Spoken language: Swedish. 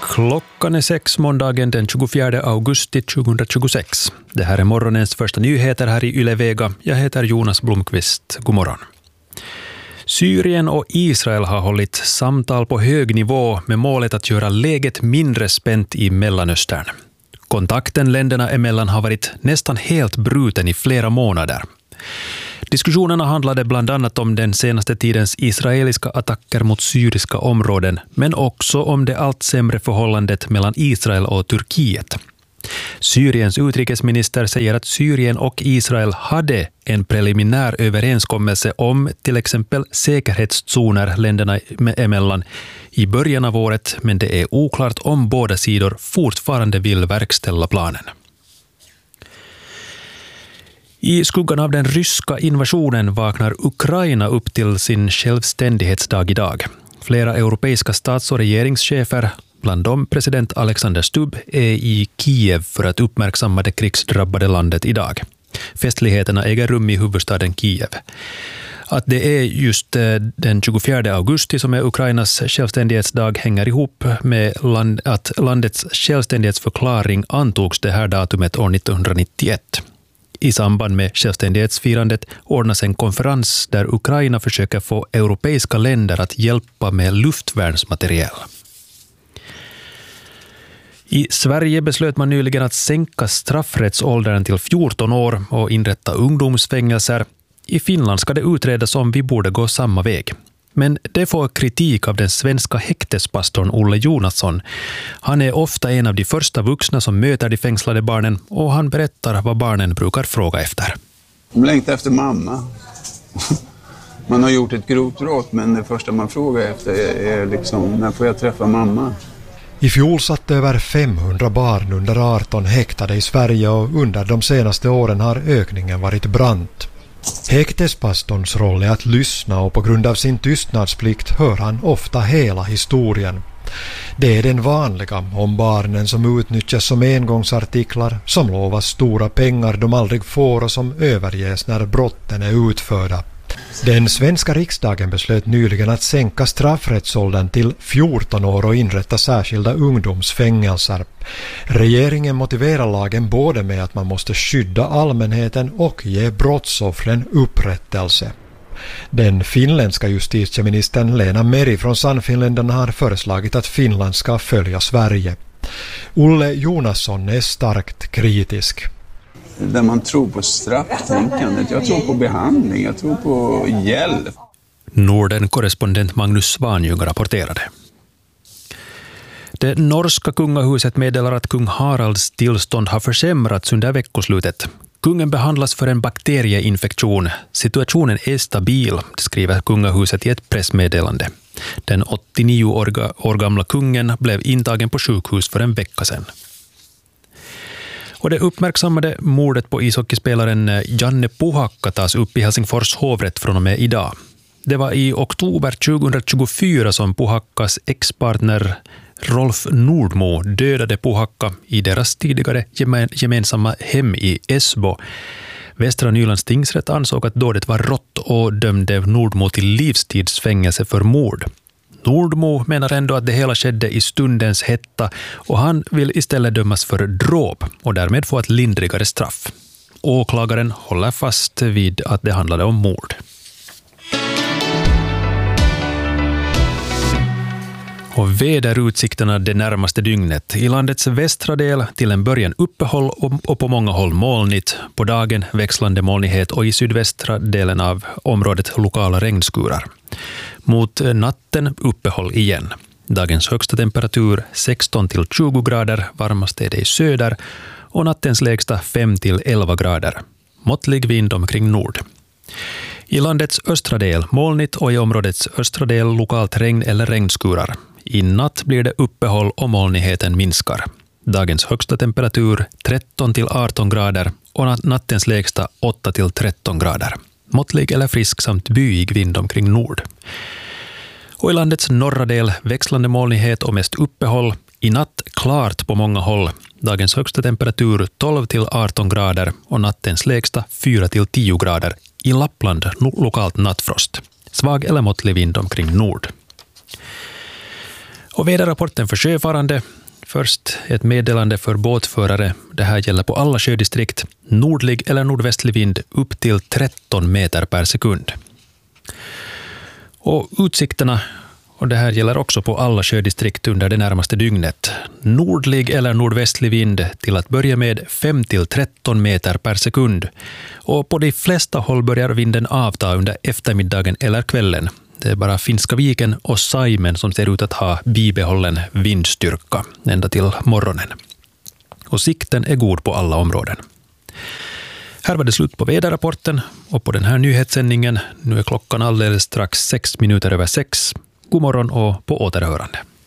Klockan är 6 måndagen den 24 augusti 2026. Det här är morgonens första nyheter här i Yle Vega. Jag heter Jonas Blomqvist. God morgon. Syrien och Israel har hållit samtal på hög nivå med målet att göra läget mindre spänt i Mellanöstern. Kontakten länderna emellan har varit nästan helt bruten i flera månader. Diskussionerna handlade bland annat om den senaste tidens israeliska attacker mot syriska områden, men också om det allt sämre förhållandet mellan Israel och Turkiet. Syriens utrikesminister säger att Syrien och Israel hade en preliminär överenskommelse om till exempel säkerhetszoner länderna emellan i början av året, men det är oklart om båda sidor fortfarande vill verkställa planen. I skuggan av den ryska invasionen vaknar Ukraina upp till sin självständighetsdag idag. Flera europeiska stats- och regeringschefer, bland dem president Alexander Stubb, är i Kiev för att uppmärksamma det krigsdrabbade landet idag. Festligheterna äger rum i huvudstaden Kiev. Att det är just den 24 augusti som är Ukrainas självständighetsdag hänger ihop med att landets självständighetsförklaring antogs det här datumet år 1991. I samband med självständighetsfirandet ordnas en konferens där Ukraina försöker få europeiska länder att hjälpa med luftvärnsmateriel. I Sverige beslöt man nyligen att sänka straffrättsåldern till 14 år och inrätta ungdomsfängelser. I Finland ska det utredas om vi borde gå samma väg. Men det får kritik av den svenska häktespastorn Olle Jonasson. Han är ofta en av de första vuxna som möter de fängslade barnen och han berättar vad barnen brukar fråga efter. De längtar efter mamma. Man har gjort ett grovt brott, men det första man frågar efter är liksom, när får jag träffa mamma? I fjol satt över 500 barn under 18 häktade i Sverige och under de senaste åren har ökningen varit brant. Häktespastorns roll är att lyssna och på grund av sin tystnadsplikt hör han ofta hela historien. Det är den vanliga om barnen som utnyttjas som engångsartiklar, som lovas stora pengar de aldrig får och som överges när brotten är utförda. Den svenska riksdagen beslöt nyligen att sänka straffrättsåldern till 14 år och inrätta särskilda ungdomsfängelser. Regeringen motiverar lagen både med att man måste skydda allmänheten och ge brottsoffren upprättelse. Den finländska justitieministern Lena Meri från Sannfinländarna har föreslagit att Finland ska följa Sverige. Olle Jonasson är starkt kritisk. Där man tror på strafftänkandet, jag tror på behandling, jag tror på hjälp. Norden-korrespondent Magnus Svanjung rapporterade. Det norska kungahuset meddelar att kung Haralds tillstånd har försämrats under veckoslutet. Kungen behandlas för en bakterieinfektion. Situationen är stabil, skriver kungahuset i ett pressmeddelande. Den 89 år gamla kungen blev intagen på sjukhus för en vecka sedan. Och det uppmärksammade mordet på ishockeyspelaren Janne Puhakka tas upp i Helsingfors hovrätt från och med idag. Det var i oktober 2024 som Puhakkas ex-partner Rolf Nordmo dödade Puhakka i deras tidigare gemensamma hem i Esbo. Västra Nylands tingsrätt ansåg att dådet var rått och dömde Nordmo till livstidsfängelse för mord. Nordmo menar ändå att det hela skedde i stundens hetta och han vill istället dömas för dråp och därmed få ett lindrigare straff. Åklagaren håller fast vid att det handlade om mord. Och väderutsikterna det närmaste dygnet. I landets västra del till en början uppehåll och på många håll molnigt. På dagen växlande molnighet och i sydvästra delen av området lokala regnskurar. Mot natten uppehåll igen. Dagens högsta temperatur 16-20 grader, varmast är det i söder och nattens lägsta 5-11 grader. Måttlig vind omkring nord. I landets östra del molnigt och i områdets östra del lokalt regn eller regnskurar. I natt blir det uppehåll och molnigheten minskar. Dagens högsta temperatur 13-18 grader och nattens lägsta 8-13 grader. Måttlig eller frisk samt byig vind omkring nord. Och i landets norra del växlande molnighet och mest uppehåll. I natt klart på många håll. Dagens högsta temperatur 12-18 grader och nattens lägsta 4-10 grader. I Lappland lokalt nattfrost. Svag eller måttlig vind omkring nord. Och väderrapporten för sjöfarande. Först ett meddelande för båtförare. Det här gäller på alla sjödistrikt. Nordlig eller nordvästlig vind upp till 13 meter per sekund. Och utsikterna, och det här gäller också på alla sjödistrikt under det närmaste dygnet. Nordlig eller nordvästlig vind till att börja med 5 till 13 meter per sekund. Och på de flesta håll börjar vinden avta under eftermiddagen eller kvällen. Det är bara Finska viken och Saimen som ser ut att ha bibehållen vindstyrka ända till morgonen. Och sikten är god på alla områden. Här var det slut på väderrapporten och på den här nyhetssändningen. Nu är klockan alldeles strax 6 minuter över 6. God morgon och på återhörande.